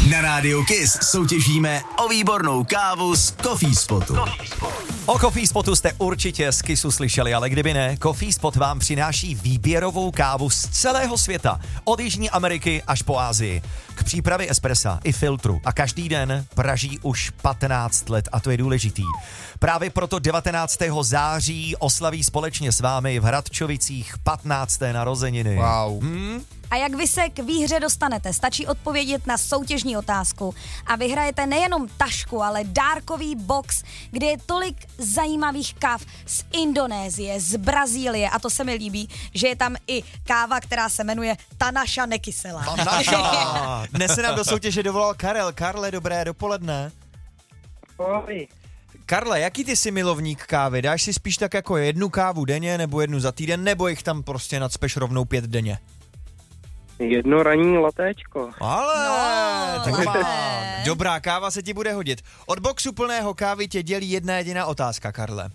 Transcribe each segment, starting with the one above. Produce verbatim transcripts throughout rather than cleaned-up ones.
Na Rádiu Kiss soutěžíme o výbornou kávu z Coffee Spotu. O Coffee Spotu jste určitě z Kissu slyšeli, ale kdyby ne, Coffee Spot vám přináší výběrovou kávu z celého světa, od Jižní Ameriky až po Asii. K přípravě espressa i filtru a každý den praží už patnáct let a to je důležitý. Právě proto devatenáctého září oslaví společně s vámi v Hradčovicích patnácté narozeniny. Wow. Hmm? A jak vy se k výhře dostanete? Stačí odpovědět na soutěžní otázku a vyhrajete nejenom tašku, ale dárkový box, kde je tolik zajímavých káv z Indonésie, z Brazílie a to se mi líbí, že je tam i káva, která se jmenuje Ta naša nekyselá. Ta naša! Dnes se nám do soutěže dovolal Karel. Karle, dobré dopoledne. Ahoj. Karle, jaký ty jsi milovník kávy? Dáš si spíš tak jako jednu kávu denně, nebo jednu za týden, nebo jich tam prostě nacpeš rovnou pět denně? Jedno ranní latéčko. Ale, No, tak dobré. dobrá káva se ti bude hodit. Od boxu plného kávy tě dělí jedna jediná otázka, Karle.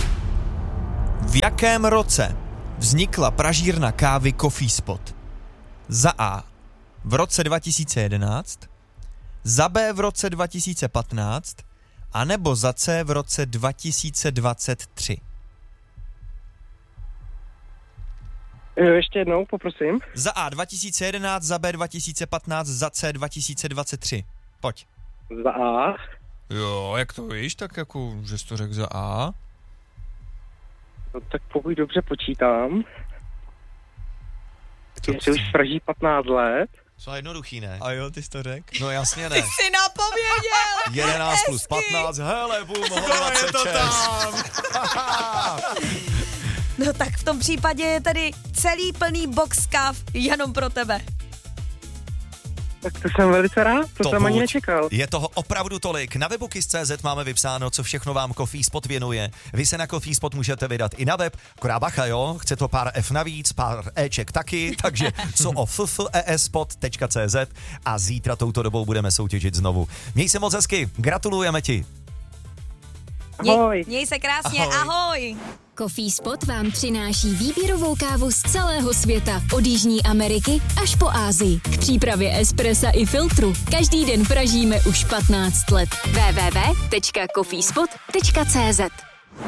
V jakém roce vznikla pražírna kávy Coffee Spot? Za A v roce dva tisíce jedenáct, za B v roce dva tisíce patnáct, a nebo za C v roce dva tisíce dvacet tři. Ještě jednou, poprosím. Za A dva tisíce jedenáct, za B dva tisíce patnáct, za C dva tisíce dvacet tři. Pojď. Za A. Jo, jak to víš, tak jako, že jsi to řekl za A. No, tak pokud dobře počítám, jestli už praží patnáct let. Co jednoduchý, ne? A jo, ty jsi to řekl? No jasně ne. Ty jsi napověděl! jedenáct plus Hezky. patnáct, hele, půl dvacet šest. No tak v tom případě je tedy celý plný box káv jenom pro tebe. Tak to jsem velice rád, to, To jsem ani buď. nečekal. Je toho opravdu tolik. Na webu kiss tečka cz máme vypsáno, co všechno vám Coffee Spot věnuje. Vy se na Coffee Spot můžete vydat i na web. Akorát bacha, jo? Chce to pár F navíc, pár Eček taky, takže co o f f e s spot tečka c z a zítra touto dobou budeme soutěžit znovu. Měj se moc hezky, gratulujeme ti. Ahoj. Měj, měj se krásně, Ahoj. ahoj. Coffee Spot vám přináší výběrovou kávu z celého světa, od Jižní Ameriky až po Asii. K přípravě espressa i filtru každý den pražíme už patnáct let. w w w tečka coffee spot tečka c z